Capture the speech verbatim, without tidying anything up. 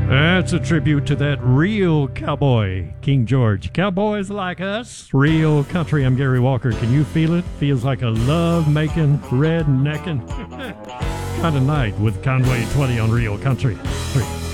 That's a tribute to that real cowboy, King George. Cowboys like us, real country. I'm Gary Walker. Can you feel it? Feels like a love-making, rednecking kind of night with Conway twentty on Real Country. Three.